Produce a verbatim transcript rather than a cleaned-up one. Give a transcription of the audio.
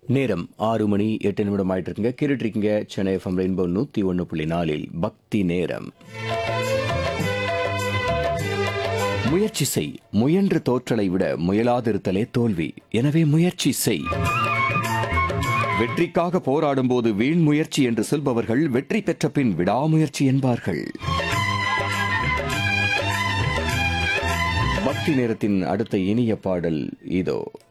நேரம் ஆறு மணி எட்டு நிமிடம் ஆயிட்டு இருக்குங்க. கேட்டுட்டு இருக்கீங்க சென்னை எஃப்எம் ரெயின்போ நூத்தி ஒன்று புள்ளி நாலில் பக்தி நேரம். முயற்சி செய், முயன்று தோற்றலை விட முயலாதிருத்தலே தோல்வி. எனவே முயற்சி செய். வெற்றிக்காக போராடும் போது வீண் முயற்சி என்று சொல்பவர்கள் வெற்றி பெற்ற பின் விடாமுயற்சி என்பார்கள். பக்தி நேரத்தின் அடுத்த இனிய பாடல் இதோ.